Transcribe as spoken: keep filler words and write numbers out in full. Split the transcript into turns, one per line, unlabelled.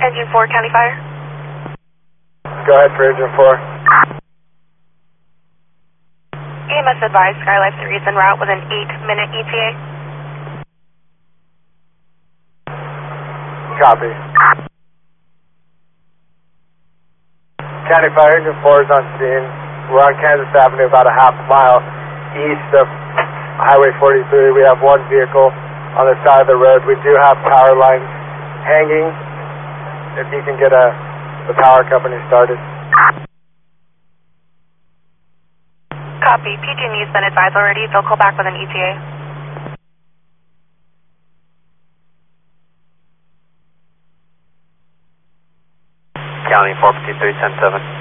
Engine four, County Fire.
Go ahead for Engine four.
E M S advised Skylife three is en route with an eight minute E T A.
Copy. County Fire, Engine four is on scene. We're on Kansas Avenue about a half mile east of Highway forty-three. We have one vehicle on the side of the road. We do have power lines hanging. If you can get a, the power company started.
Copy. P G and E's been advised already. They'll call back with an E T A.
County four fifty-three, ten seven.